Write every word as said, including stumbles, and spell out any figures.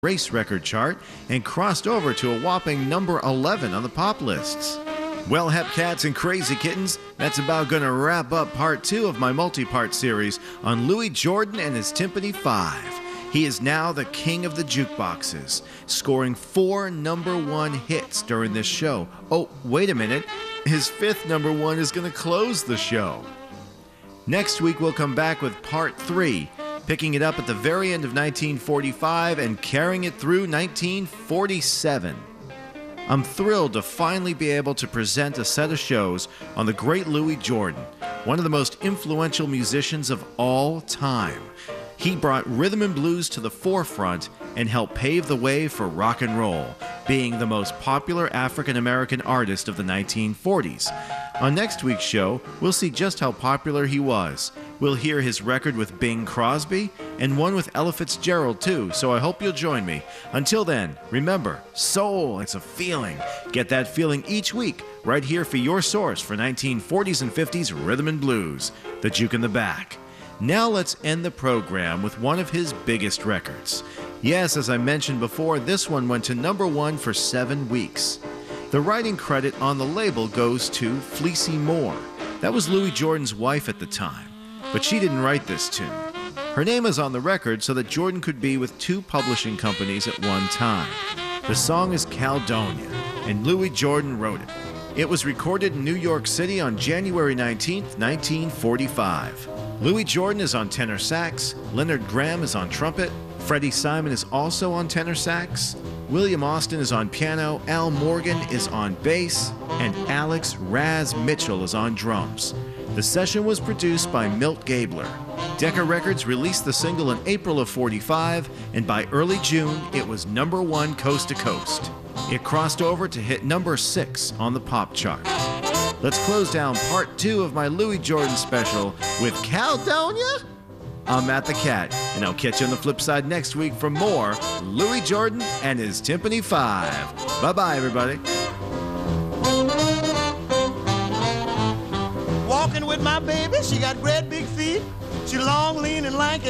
race record chart and crossed over to a whopping number eleven on the pop lists. Well, Hep Cats and Crazy Kittens, that's about going to wrap up part two of my multi-part series on Louis Jordan and his Tympany Five. He is now the king of the jukeboxes, scoring four number one hits during this show. Oh, wait a minute. His fifth number one is going to close the show. Next week, we'll come back with part three, picking it up at the very end of nineteen forty-five and carrying it through nineteen forty-seven. I'm thrilled to finally be able to present a set of shows on the great Louis Jordan, one of the most influential musicians of all time. He brought rhythm and blues to the forefront and helped pave the way for rock and roll, being the most popular African-American artist of the nineteen forties. On next week's show, we'll see just how popular he was. We'll hear his record with Bing Crosby and one with Ella Fitzgerald too, so I hope you'll join me. Until then, remember, soul, it's a feeling. Get that feeling each week right here for your source for nineteen forties and fifties rhythm and blues, The Juke in the Back. Now let's end the program with one of his biggest records. Yes, as I mentioned before, this one went to number one for seven weeks. The writing credit on the label goes to Fleecy Moore. That was Louis Jordan's wife at the time, but she didn't write this tune. Her name is on the record so that Jordan could be with two publishing companies at one time. The song is Caledonia, and Louis Jordan wrote it. It was recorded in New York City on January nineteenth, nineteen forty-five. Louis Jordan is on tenor sax, Leonard Graham is on trumpet, Freddie Simon is also on tenor sax, William Austin is on piano, Al Morgan is on bass, and Alex Raz Mitchell is on drums. The session was produced by Milt Gabler. Decca Records released the single in April of forty-five, and by early June, it was number one coast to coast. It crossed over to hit number six on the pop chart. Let's close down part two of my Louis Jordan special with Caledonia. I'm Matt the Cat, and I'll catch you on the flip side next week for more Louis Jordan and his Tympany Five. Bye-bye, everybody. Walking with my baby, she got great big feet. She long, lean, and lanky.